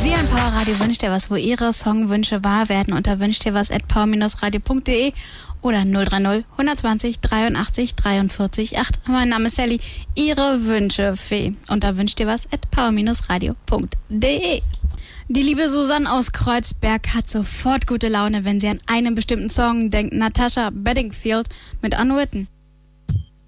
Powerradio wünscht dir was, wo ihre Songwünsche wahr werden unter wünschtdirwas@power-radio.de oder 030 120 83 43 8. Mein Name ist Sally, ihre Wünschefee unter wünschtdirwas@power-radio.de. Die liebe Susanne aus Kreuzberg hat sofort gute Laune, wenn sie an einen bestimmten Song denkt. Natasha Bedingfield mit Unwritten.